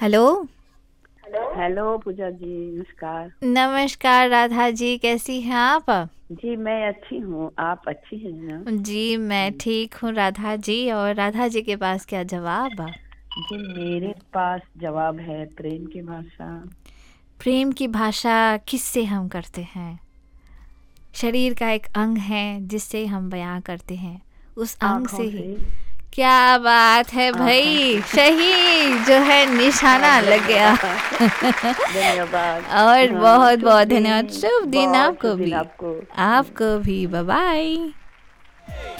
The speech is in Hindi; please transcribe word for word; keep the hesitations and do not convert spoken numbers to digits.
हेलो। हेलो पूजा जी, नमस्कार। नमस्कार राधा जी, कैसी हैं आप? जी मैं अच्छी हूँ, आप अच्छी हैं ना? जी मैं हम्म, ठीक हूँ राधा जी। और राधा जी के पास क्या जवाब? जी मेरे पास जवाब है प्रेम की भाषा। प्रेम की भाषा किससे हम करते हैं? शरीर का एक अंग है जिससे हम बयां करते हैं, उस अंग से आँखों ही। से। क्या बात है आँखों भाई, से। सही जो है हाँ, निशाना लग गया। धन्यवाद। धन्यवाद। और हाँ, बहुत शुभ बहुत धन्यवाद। दिन। शुभ दिन बहुत शुभ आपको दिन भी। आपको। आपको भी। Bye bye.